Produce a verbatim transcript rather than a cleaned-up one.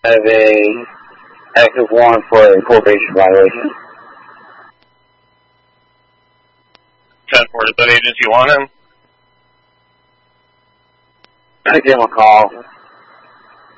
have a active warrant for a probation violation. ten four, is that agency want him? I give him a call.